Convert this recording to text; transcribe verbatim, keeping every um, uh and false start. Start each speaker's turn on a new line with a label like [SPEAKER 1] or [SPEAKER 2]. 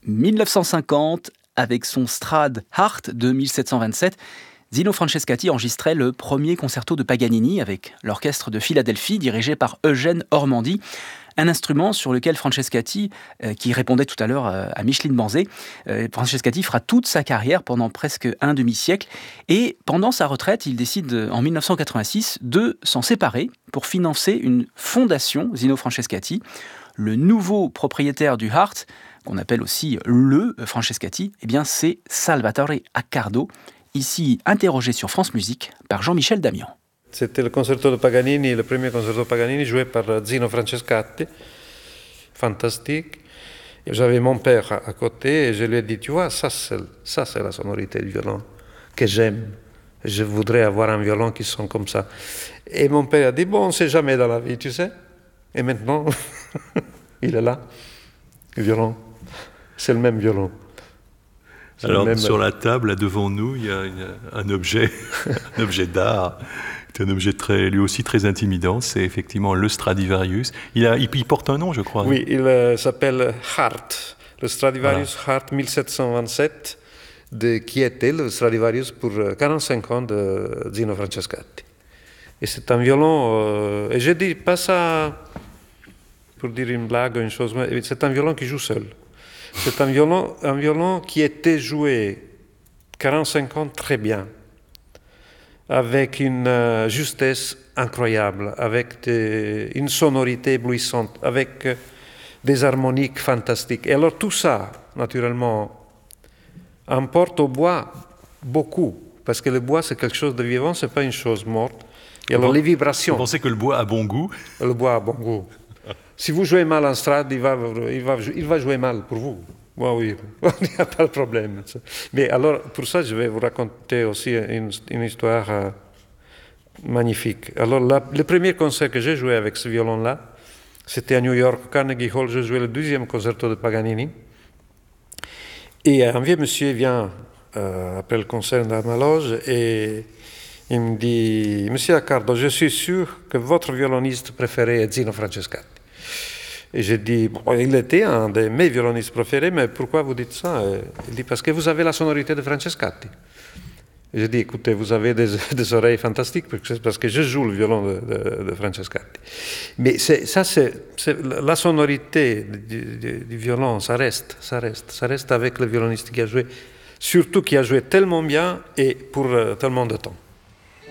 [SPEAKER 1] mille neuf cent cinquante, avec son Strad Hart de mille sept cent vingt-sept, Zino Francescatti enregistrait le premier concerto de Paganini avec l'orchestre de Philadelphie dirigé par Eugène Ormandy. Un instrument sur lequel Francescatti, euh, qui répondait tout à l'heure euh, à Micheline Banzé, euh, Francescatti fera toute sa carrière pendant presque un demi-siècle. Et pendant sa retraite, il décide en mille neuf cent quatre-vingt-six de s'en séparer pour financer une fondation, Zino Francescatti. Le nouveau propriétaire du Hart, qu'on appelle aussi le Francescatti, eh bien c'est Salvatore Accardo, ici interrogé sur France Musique par Jean-Michel Damian.
[SPEAKER 2] C'était le concerto de Paganini, le premier concerto de Paganini joué par Zino Francescatti, fantastique. J'avais mon père à côté et je lui ai dit, tu vois, ça c'est, ça c'est la sonorité du violon que j'aime. Je voudrais avoir un violon qui sonne comme ça. Et mon père a dit, bon, on ne sait jamais dans la vie, tu sais. Et maintenant, il est là, le violon. C'est le même violon. C'est
[SPEAKER 3] Alors,
[SPEAKER 2] même...
[SPEAKER 3] sur la table, là, devant nous, il y a, il y a un objet, un objet d'art. C'est un objet très, lui aussi très intimidant. C'est effectivement le Stradivarius. Il, a, il, il porte un nom, je crois.
[SPEAKER 2] Oui, il euh, s'appelle Hart. Le Stradivarius voilà. Hart mille sept cent vingt-sept, de, qui était le Stradivarius pour quarante-cinq ans de Zino Francescatti. Et c'est un violon, euh, et je dis pas ça pour dire une blague ou une chose, mais c'est un violon qui joue seul. C'est un violon, un violon qui était joué quarante-cinq ans très bien, avec une euh, justesse incroyable, avec des, une sonorité éblouissante, avec euh, des harmoniques fantastiques. Et alors tout ça, naturellement, importe au bois beaucoup, parce que le bois c'est quelque chose de vivant, c'est pas une chose morte. Et alors
[SPEAKER 3] vous,
[SPEAKER 2] les vibrations.
[SPEAKER 3] Vous pensez que le bois a bon goût?
[SPEAKER 2] Le bois a bon goût. Si vous jouez mal en strade, il va, il va, il va jouer mal pour vous. Oui, oui, il n'y a pas de problème. Mais alors, pour ça, je vais vous raconter aussi une, une histoire euh, magnifique. Alors, la, le premier concert que j'ai joué avec ce violon-là, c'était à New York, Carnegie Hall. Je jouais le deuxième concerto de Paganini. Et un vieux monsieur vient euh, après le concert dans ma loge et il me dit, Monsieur Accardo, je suis sûr que votre violoniste préféré est Zino Francescatti. Et j'ai dit, bon, il était un de mes violonistes préférés, mais pourquoi vous dites ça? Il dit, parce que vous avez la sonorité de Francescatti. Et j'ai dit, écoutez, vous avez des, des oreilles fantastiques, parce que je joue le violon de, de, de Francescatti. Mais c'est, ça, c'est, c'est la sonorité du, du, du violon, ça reste, ça reste, ça reste avec le violoniste qui a joué, surtout qui a joué tellement bien et pour euh, tellement de temps.